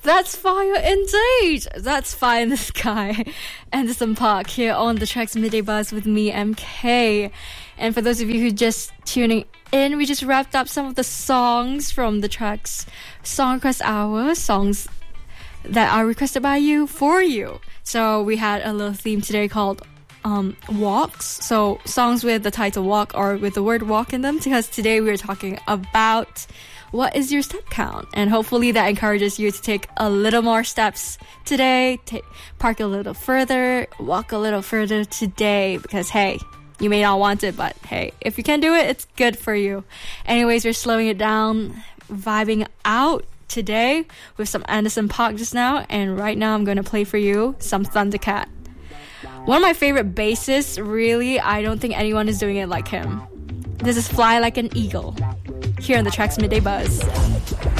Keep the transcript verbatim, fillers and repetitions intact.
That's fire indeed. That's fire in the sky. Anderson .Paak here on the Tracks Midday Buzz with me, M K. And for those of you who just tuning in, we just wrapped up some of the songs from the Tracks Song Request Hour, songs that are requested by you for you. So we had a little theme today called um, walks. So songs with the title walk or with the word walk in them, because today we are talking about what is your step count, and hopefully that encourages you to take a little more steps today, take, park a little further, walk a little further today, because hey, you may not want it, but hey, if you can do it, it's good for you. Anyways, we're slowing it down, vibing out today with some Anderson .Paak just now, and right now I'm going to play for you some Thundercat. One of my favorite bassists, really, I don't think anyone is doing it like him. This is Fly Like an Eagle, here on the Tracks Midday Buzz.